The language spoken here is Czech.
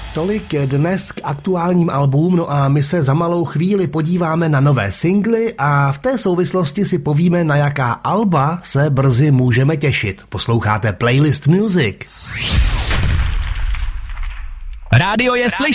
Tolik dnes k aktuálním albům, no a my se za malou chvíli podíváme na nové singly a v té souvislosti si povíme, na jaká alba se brzy můžeme těšit. Posloucháte Playlist Music. Rádio je slyšet.